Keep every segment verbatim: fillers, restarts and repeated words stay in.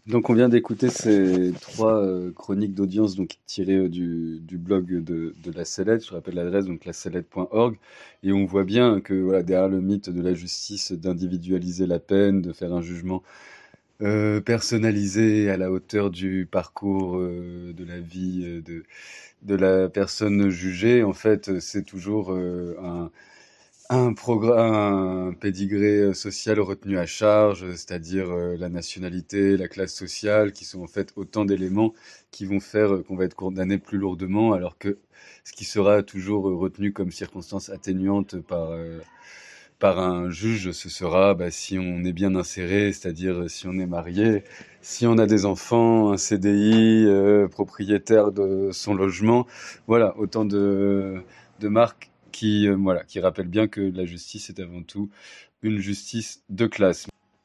Donc on vient d'écouter ces trois euh, chroniques d'audience donc tirées euh, du, du blog de, de la Sellette. Je rappelle l'adresse, donc la sellette point org, et on voit bien que voilà, derrière le mythe de la justice, d'individualiser la peine, de faire un jugement euh, personnalisé à la hauteur du parcours euh, de la vie euh, de, de la personne jugée, en fait c'est toujours euh, un un programme, un pédigré euh, social retenu à charge, euh, c'est-à-dire euh, la nationalité, la classe sociale, qui sont en fait autant d'éléments qui vont faire euh, qu'on va être condamné plus lourdement, alors que ce qui sera toujours euh, retenu comme circonstance atténuante par euh, par un juge, ce sera bah, si on est bien inséré, c'est-à-dire euh, si on est marié, si on a des enfants, un C D I, euh, propriétaire de son logement, voilà, autant de de marques qui, euh, voilà, qui rappellent bien que la justice est avant tout une justice de classe.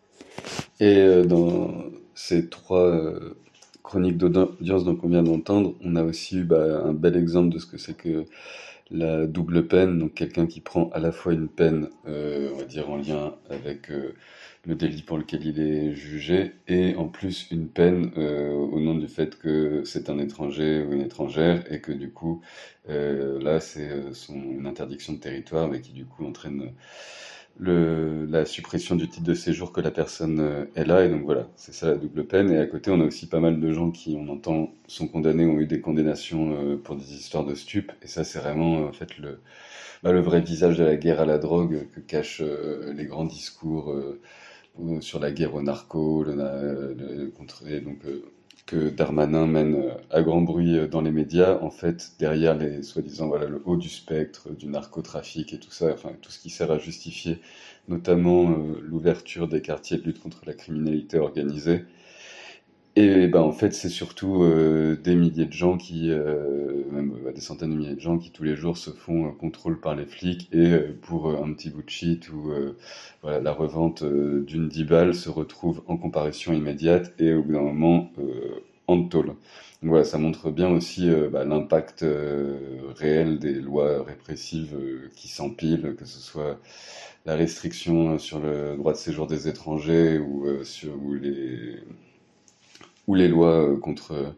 Et euh, dans ces trois euh, chroniques d'audience donc, qu'on vient d'entendre, on a aussi eu bah, un bel exemple de ce que c'est que la double peine, donc quelqu'un qui prend à la fois une peine, euh, on va dire en lien avec euh, le délit pour lequel il est jugé, et en plus une peine euh, au nom du fait que c'est un étranger ou une étrangère, et que du coup, euh, là, c'est euh, son, une interdiction de territoire, mais qui du coup entraîne le, la suppression du titre de séjour que la personne euh, est là, et donc voilà, c'est ça la double peine. Et à côté, on a aussi pas mal de gens qui, on entend, sont condamnés, ont eu des condamnations euh, pour des histoires de stupes, et ça, c'est vraiment euh, en fait le, bah, le vrai visage de la guerre à la drogue que cachent euh, les grands discours euh, euh, sur la guerre aux narcos, le, le, le- contre, et donc euh, que Darmanin mène euh, à grand bruit euh, dans les médias, en fait, derrière les soi-disant voilà, le haut du spectre, du narcotrafic et tout ça, enfin tout ce qui sert à justifier notamment euh, l'ouverture des quartiers de lutte contre la criminalité organisée. Et ben en fait, c'est surtout euh, des milliers de gens qui, euh, même euh, des centaines de milliers de gens qui tous les jours se font euh, contrôle par les flics et euh, pour euh, un petit bout de shit ou euh, voilà, la revente euh, d'une dix balles se retrouve en comparution immédiate et au bout d'un moment euh, en tôle. Donc voilà, ça montre bien aussi euh, bah, l'impact euh, réel des lois répressives euh, qui s'empilent, que ce soit la restriction euh, sur le droit de séjour des étrangers ou euh, sur ou les ou les lois euh, contre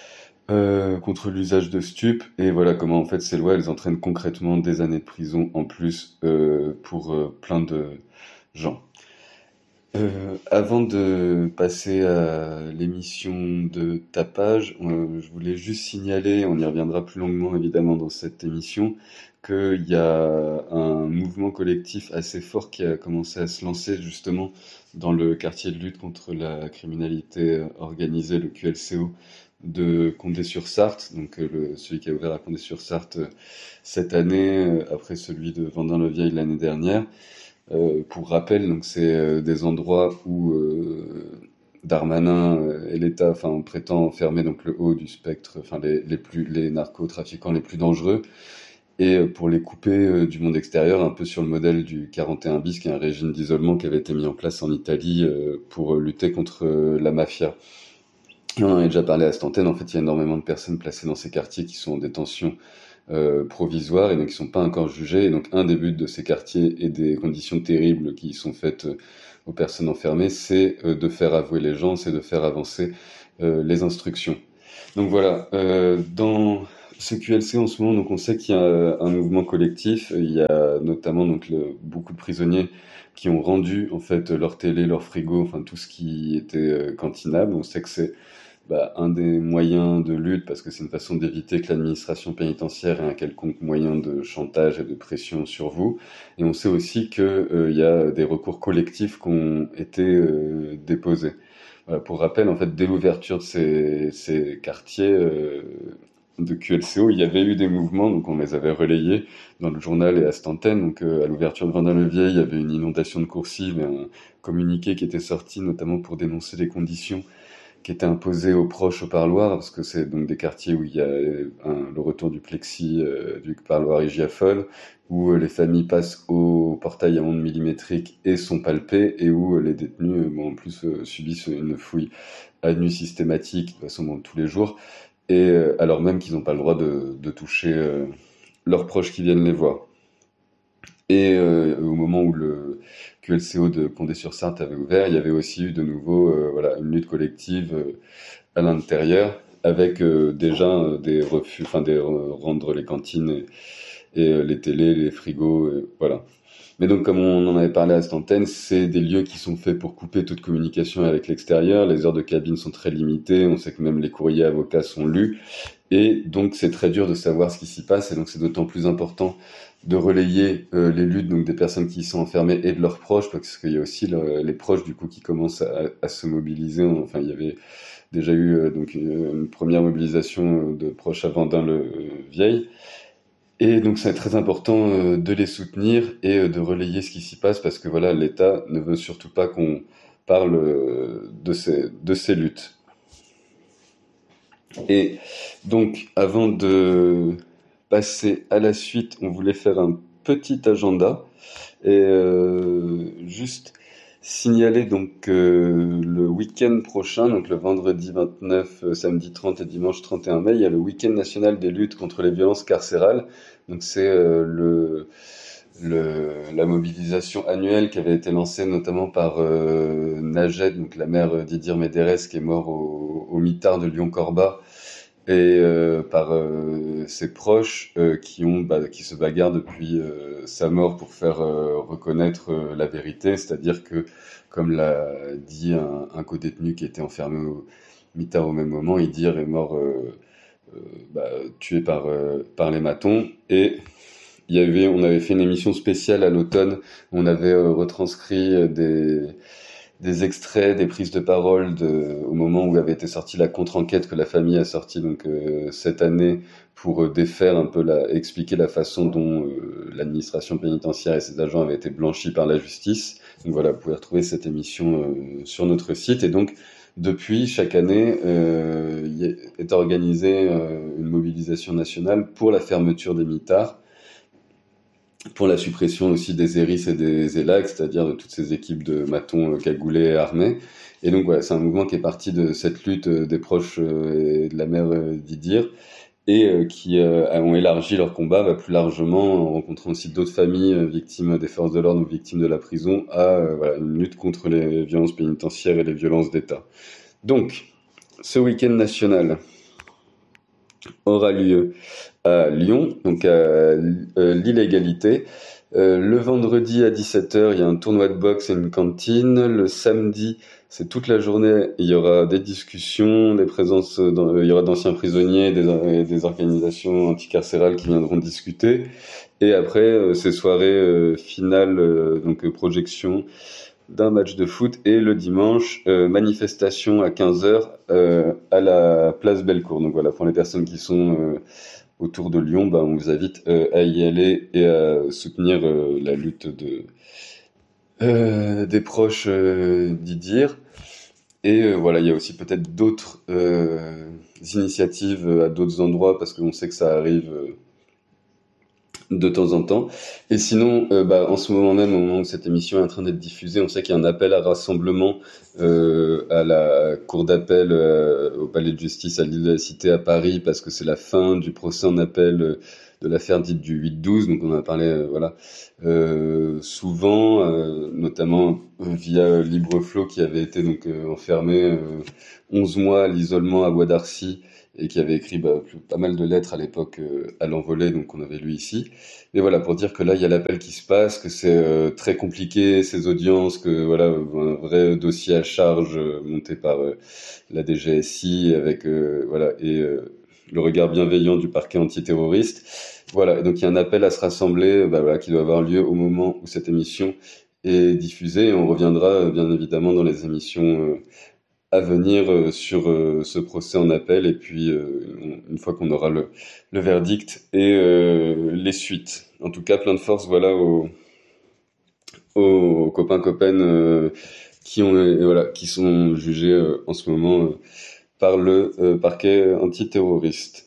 euh, contre l'usage de stupes, et voilà comment en fait ces lois elles entraînent concrètement des années de prison en plus euh, pour euh, plein de gens. Euh, avant de passer à l'émission de tapage, euh, je voulais juste signaler, on y reviendra plus longuement évidemment dans cette émission, qu'il y a un mouvement collectif assez fort qui a commencé à se lancer justement dans le quartier de lutte contre la criminalité organisée, le Q L C O de Condé-sur-Sarthe, donc euh, le, celui qui a ouvert à Condé-sur-Sarthe euh, cette année, euh, après celui de Vendin-le-Vieil l'année dernière. Euh, pour rappel, donc c'est euh, des endroits où euh, Darmanin euh, et l'État, enfin, prétend enfermer donc le haut du spectre, enfin les, les plus les narcotrafiquants les plus dangereux, et euh, pour les couper euh, du monde extérieur, un peu sur le modèle du quarante et un bis, qui est un régime d'isolement qui avait été mis en place en Italie euh, pour euh, lutter contre euh, la mafia. Et on en a déjà parlé à cette antenne. En fait, il y a énormément de personnes placées dans ces quartiers qui sont en détention euh, provisoire et donc qui sont pas encore jugés. Et donc un des buts de ces quartiers et des conditions terribles qui sont faites euh, aux personnes enfermées, c'est euh, de faire avouer les gens, c'est de faire avancer euh, les instructions. Donc voilà, euh, dans ce Q L C en ce moment, donc on sait qu'il y a un mouvement collectif. Il y a notamment donc le, beaucoup de prisonniers qui ont rendu en fait leur télé, leur frigo, enfin tout ce qui était euh, cantinable. On sait que c'est bah, un des moyens de lutte, parce que c'est une façon d'éviter que l'administration pénitentiaire ait un quelconque moyen de chantage et de pression sur vous. Et on sait aussi qu'il euh, y a des recours collectifs qui ont été euh, déposés. Voilà, pour rappel, en fait, dès l'ouverture de ces, ces quartiers euh, de Q L C O, il y avait eu des mouvements, donc on les avait relayés dans le journal et à cette antenne. Donc euh, à l'ouverture de Vendin-le-Vieil, il y avait une inondation de coursives et un communiqué qui était sorti, notamment pour dénoncer les conditions qui était imposé aux proches au parloir, parce que c'est donc des quartiers où il y a un, le retour du plexi, euh, du parloir hygiaphone, où euh, les familles passent au portail à ondes millimétriques et sont palpées, et où euh, les détenus, euh, bon, en plus, euh, subissent une fouille à nu systématique, de toute façon, bon, tous les jours, et euh, alors même qu'ils n'ont pas le droit de, de toucher euh, leurs proches qui viennent les voir. Et euh, au moment où le Q L C O de Condé-sur-Sarthe avait ouvert, il y avait aussi eu de nouveau euh, voilà, une lutte collective euh, à l'intérieur, avec euh, déjà euh, des refus, enfin des euh, rendre les cantines et, et euh, les télés, les frigos, euh, voilà. Mais donc, comme on en avait parlé à cette antenne, c'est des lieux qui sont faits pour couper toute communication avec l'extérieur. Les heures de cabine sont très limitées. On sait que même les courriers avocats sont lus. Et donc, c'est très dur de savoir ce qui s'y passe. Et donc, c'est d'autant plus important de relayer euh, les luttes donc des personnes qui y sont enfermées et de leurs proches, parce qu'il y a aussi le, les proches du coup qui commencent à, à se mobiliser. Enfin, il y avait déjà eu euh, donc une, une première mobilisation de proches à Vendin-le-Vieil. Et donc c'est très important euh, de les soutenir et euh, de relayer ce qui s'y passe parce que voilà, l'État ne veut surtout pas qu'on parle euh, de ces, de ces luttes. Et donc avant de passer à la suite, on voulait faire un petit agenda et euh, juste signaler donc euh, le week-end prochain, donc le vendredi vingt-neuf, euh, samedi trente et dimanche trente et un mai, il y a le week-end national des luttes contre les violences carcérales. Donc c'est euh, le, le la mobilisation annuelle qui avait été lancée notamment par euh, Najed, donc la mère d'Idir Médérès qui est mort au, au mitard de Lyon-Corba, et euh, par euh, ses proches euh, qui ont bah, qui se bagarrent depuis euh, sa mort pour faire euh, reconnaître euh, la vérité, c'est-à-dire que comme l'a dit un, un codétenu qui était enfermé au mitard au même moment, Idir est mort euh, euh, bah, tué par euh, par les matons. Et il y avait on avait fait une émission spéciale à l'automne où on avait euh, retranscrit euh, des des extraits, des prises de parole de, au moment où avait été sortie la contre-enquête que la famille a sortie donc euh, cette année pour euh, défaire un peu la, expliquer la façon dont euh, l'administration pénitentiaire et ses agents avaient été blanchis par la justice. Donc voilà, vous pouvez retrouver cette émission euh, sur notre site. Et donc depuis chaque année euh, y est, est organisée euh, une mobilisation nationale pour la fermeture des mitards, pour la suppression aussi des E R I S et des E L A C, c'est-à-dire de toutes ces équipes de matons euh, cagoulés et armés. Et donc voilà, c'est un mouvement qui est parti de cette lutte euh, des proches euh, et de la mère euh, d'Idir, et euh, qui euh, ont élargi leur combat bah, plus largement en rencontrant aussi d'autres familles euh, victimes des forces de l'ordre ou victimes de la prison à euh, voilà, une lutte contre les violences pénitentiaires et les violences d'État. Donc, ce week-end national aura lieu à Lyon, donc à euh, l'Illégalité. Euh, le vendredi à dix-sept heures, il y a un tournoi de boxe et une cantine. Le samedi, c'est toute la journée, il y aura des discussions, des présences, dans, il y aura d'anciens prisonniers, des, des organisations anticarcérales qui viendront discuter. Et après, euh, ces soirées euh, finales, euh, donc euh, projection d'un match de foot, et le dimanche, euh, manifestation à quinze heures euh, à la place Bellecour. Donc voilà, pour les personnes qui sont euh, autour de Lyon, bah, on vous invite euh, à y aller et à soutenir euh, la lutte de, euh, des proches euh, d'Idir. Et euh, voilà, il y a aussi peut-être d'autres euh, initiatives à d'autres endroits, parce qu'on sait que ça arrive euh, de temps en temps. Et sinon, euh, bah, en ce moment même, au moment où cette émission est en train d'être diffusée, on sait qu'il y a un appel à rassemblement euh, à la cour d'appel euh, au palais de justice à l'île de la Cité à Paris, parce que c'est la fin du procès en appel euh, de l'affaire dite du huit douze. Donc on en a parlé euh, voilà euh, souvent, euh, notamment euh, via Libreflow, qui avait été donc euh, enfermé euh, onze mois à l'isolement à Bois d'Arcy, et qui avait écrit bah, plus, pas mal de lettres à l'époque euh, à l'envolée, donc on avait lu ici. Mais voilà, pour dire que là, il y a l'appel qui se passe, que c'est euh, très compliqué, ces audiences, que voilà, un vrai dossier à charge euh, monté par euh, la D G S I, avec euh, voilà, et euh, le regard bienveillant du parquet antiterroriste. Voilà, et donc il y a un appel à se rassembler, bah, voilà, qui doit avoir lieu au moment où cette émission est diffusée, et on reviendra euh, bien évidemment dans les émissions euh, à venir euh, sur euh, ce procès en appel, et puis euh, une fois qu'on aura le, le verdict et euh, les suites. En tout cas, plein de force voilà aux, aux copains copaines euh, qui ont euh, voilà qui sont jugés euh, en ce moment euh, par le euh, parquet antiterroriste.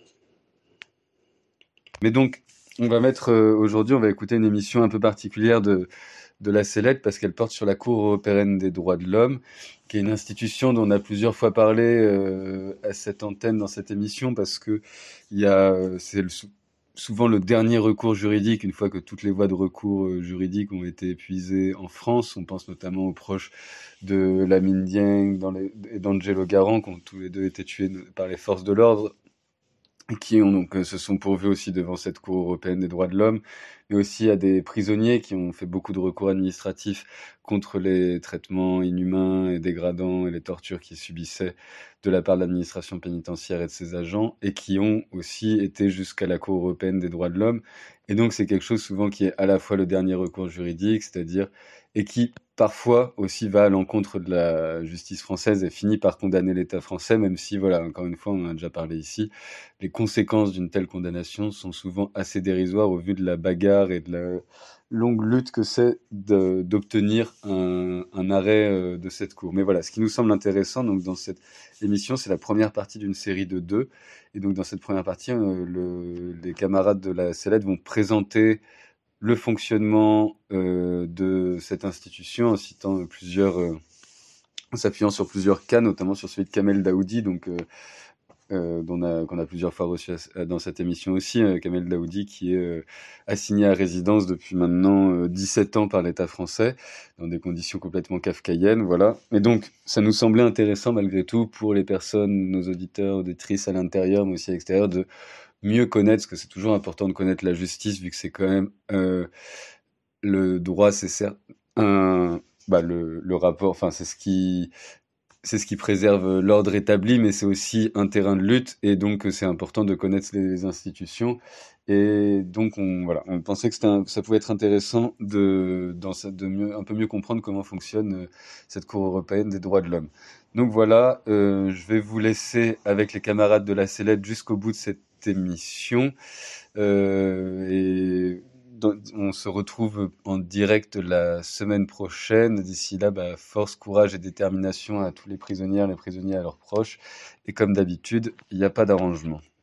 Mais donc, on va mettre euh, aujourd'hui, on va écouter une émission un peu particulière de de la Sellette, parce qu'elle porte sur la Cour européenne des droits de l'homme, qui est une institution dont on a plusieurs fois parlé euh, à cette antenne dans cette émission, parce que il y a, c'est le, souvent le dernier recours juridique, une fois que toutes les voies de recours euh, juridiques ont été épuisées en France. On pense notamment aux proches de Lamine Dieng dans les- et d'Angelo Garant, qui ont tous les deux été tués par les forces de l'ordre, et qui ont donc euh, se sont pourvus aussi devant cette Cour européenne des droits de l'homme, mais aussi à des prisonniers qui ont fait beaucoup de recours administratifs contre les traitements inhumains et dégradants et les tortures qu'ils subissaient de la part de l'administration pénitentiaire et de ses agents, et qui ont aussi été jusqu'à la Cour européenne des droits de l'homme. Et donc c'est quelque chose souvent qui est à la fois le dernier recours juridique, c'est-à-dire, et qui parfois aussi va à l'encontre de la justice française et finit par condamner l'État français, même si, voilà, encore une fois, on en a déjà parlé ici, les conséquences d'une telle condamnation sont souvent assez dérisoires au vu de la bagarre et de la longue lutte que c'est de- d'obtenir un, un arrêt euh, de cette cour. Mais voilà, ce qui nous semble intéressant donc dans cette émission, c'est la première partie d'une série de deux. Et donc dans cette première partie, euh, le- les camarades de la Sellette vont présenter le fonctionnement euh, de cette institution en citant plusieurs, euh, en s'appuyant sur plusieurs cas, notamment sur celui de Kamel Daoudi, donc euh, euh, dont on a, qu'on a plusieurs fois reçu à- dans cette émission aussi, euh, Kamel Daoudi, qui est euh, assigné à résidence depuis maintenant euh, dix-sept ans par l'État français, dans des conditions complètement kafkaïennes, voilà. Et donc, ça nous semblait intéressant malgré tout pour les personnes, nos auditeurs, auditrices à l'intérieur, mais aussi à l'extérieur, de mieux connaître, parce que c'est toujours important de connaître la justice, vu que c'est quand même euh, le droit, c'est certes un, bah le, le rapport, enfin c'est ce qui c'est ce qui préserve l'ordre établi, mais c'est aussi un terrain de lutte, et donc euh, c'est important de connaître les institutions. Et donc on voilà, on pensait que c'était un- ça pouvait être intéressant de dans cette- de mieux un peu mieux comprendre comment fonctionne euh, cette Cour européenne des droits de l'homme. Donc voilà, euh, je vais vous laisser avec les camarades de la Sellette jusqu'au bout de cette émission. Euh, et dans- on se retrouve en direct la semaine prochaine. D'ici là, bah, force, courage et détermination à tous les prisonnières, les prisonniers, à leurs proches. Et comme d'habitude, il n'y a pas d'arrangement.